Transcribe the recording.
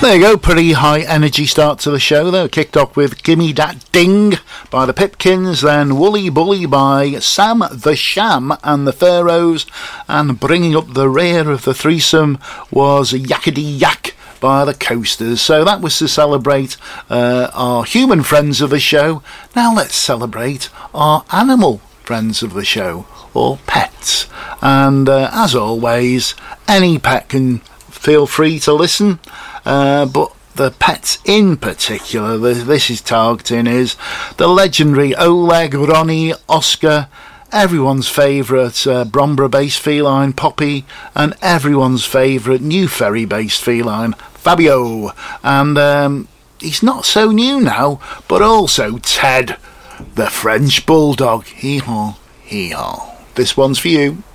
There you go, pretty high energy start to the show though. Kicked off with Gimme Dat Ding by the Pipkins, then Woolly Bully by Sam the Sham and the Pharaohs, and bringing up the rear of the threesome was Yakety Yak by the Coasters. So that was to celebrate our human friends of the show. Now let's celebrate our animal friends of the show, or pets. And as always, any pet can feel free to listen. But the pets in particular this is targeting is the legendary Oleg, Ronnie, Oscar, everyone's favourite Bromborough-based feline Poppy, and everyone's favourite New Ferry-based feline Fabio. And he's not so new now, but also Ted, the French Bulldog. Hee-haw, hee-haw. This one's for you.